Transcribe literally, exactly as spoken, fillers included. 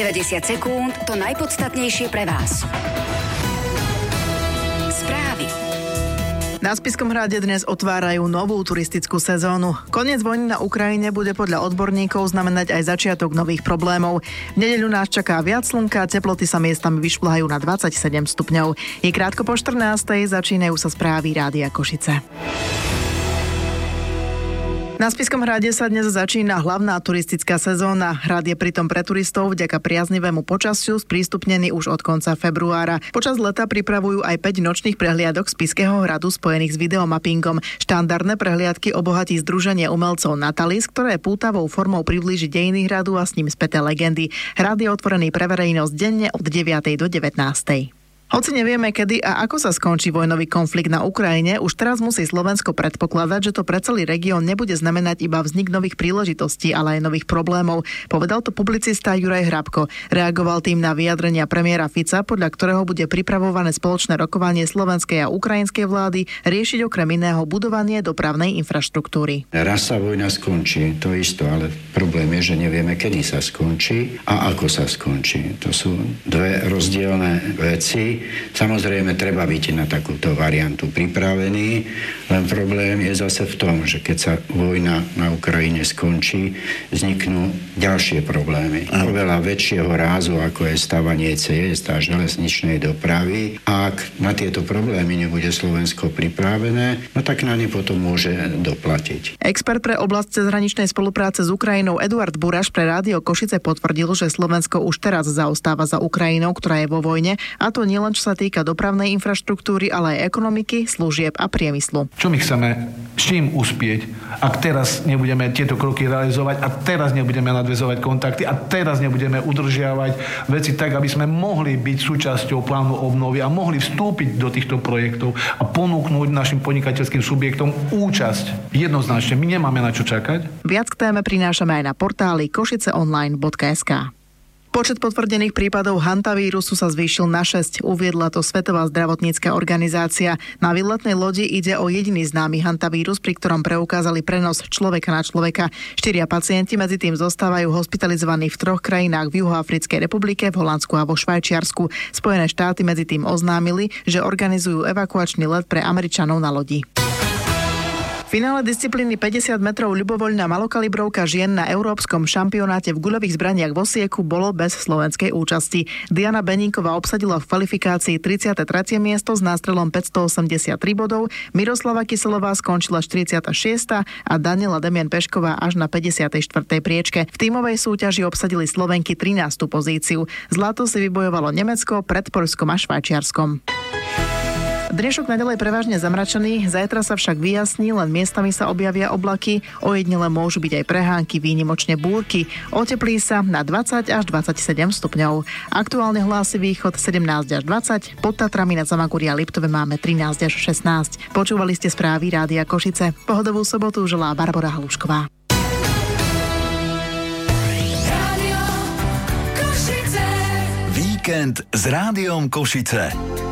deväťdesiat sekúnd, to najpodstatnejšie pre vás. Správy. Na Spišskom hrade dnes otvárajú novú turistickú sezónu. Koniec vojny na Ukrajine bude podľa odborníkov znamenať aj začiatok nových problémov. V nedeľu nás čaká viac slnka, teploty sa miestami vyšplhajú na dvadsaťsedem stupňov. Je krátko po štrnástej, začínajú sa správy Rádia Košice. Na Spišskom hrade sa dnes začína hlavná turistická sezóna. Hrad je pritom pre turistov vďaka priaznivému počasiu sprístupnený už od konca februára. Počas leta pripravujú aj päť nočných prehliadok Spišského hradu spojených s videomappingom. Štandardné prehliadky obohatí Združenie umelcov Natalis, ktoré pútavou formou priblíži dejiny hradu a s ním späté legendy. Hrad je otvorený pre verejnosť denne od deviatej do devätnástej. Hoci nevieme, kedy a ako sa skončí vojnový konflikt na Ukrajine, už teraz musí Slovensko predpokladať, že to pre celý región nebude znamenať iba vznik nových príležitostí, ale aj nových problémov. Povedal to publicista Juraj Hrabko. Reagoval tým na vyjadrenia premiéra Fica, podľa ktorého bude pripravované spoločné rokovanie slovenskej a ukrajinskej vlády riešiť okrem iného budovanie dopravnej infraštruktúry. Raz sa vojna skončí, to isto, ale problém je, že nevieme, kedy sa skončí a ako sa skončí. To sú dve rozdielne veci. Samozrejme, treba byť na takúto variantu pripravený, len problém je zase v tom, že keď sa vojna na Ukrajine skončí, vzniknú ďalšie problémy. Oveľa väčšieho rázu, ako je stavanie ciest a železničnej dopravy. A ak na tieto problémy nebude Slovensko pripravené, no tak na ne potom môže doplatiť. Expert pre oblasť cezhraničnej spolupráce s Ukrajinou Eduard Buraš pre Rádio Košice potvrdil, že Slovensko už teraz zaostáva za Ukrajinou, ktorá je vo vojne, a to nielen čo sa týka dopravnej infraštruktúry, ale aj ekonomiky, služieb a priemyslu. Čo my chceme s čím uspieť, ak teraz nebudeme tieto kroky realizovať a teraz nebudeme nadväzovať kontakty a teraz nebudeme udržiavať veci tak, aby sme mohli byť súčasťou plánu obnovy a mohli vstúpiť do týchto projektov a ponúknuť našim podnikateľským subjektom účasť. Jednoznačne, my nemáme na čo čakať. Viac k téme prinášame aj na portáli košiceonline bodka es ká. Počet potvrdených prípadov hantavírusu sa zvýšil na šesť, uviedla to Svetová zdravotnícka organizácia. Na výletnej lodi ide o jediný známy hantavírus, pri ktorom preukázali prenos človeka na človeka. Štyria pacienti medzi tým zostávajú hospitalizovaní v troch krajinách v Juhoafrickej republike, v Holandsku a vo Švajčiarsku. Spojené štáty medzi tým oznámili, že organizujú evakuačný let pre Američanov na lodi. V finále disciplíny päťdesiat metrov ľubovoľná malokalibrovka žien na európskom šampionáte v guľových zbraniach v Osieku bolo bez slovenskej účasti. Diana Beníková obsadila v kvalifikácii tridsiate tretie miesto s nástrelom päťstoosemdesiattri bodov, Miroslava Kyselová skončila štyridsiata šiesta a Daniela Demian Pešková až na päťdesiatej štvrtej priečke. V tímovej súťaži obsadili Slovenky trinástu pozíciu. Zlato si vybojovalo Nemecko pred Poľskom a Švajčiarskom. Dnešok naďalej prevažne zamračený, zajtra sa však vyjasní, len miestami sa objavia oblaky, ojedinele môžu byť aj prehánky, výnimočne búrky. Oteplí sa na dvadsať až dvadsaťsedem stupňov. Aktuálne hlási východ sedemnásť až dvadsať, pod Tatrami nad Zamagúri a Liptove máme trinásť až šestnásť. Počúvali ste správy Rádia Košice. Pohodovú sobotu želá Barbora Halušková. Víkend s Rádiom Košice.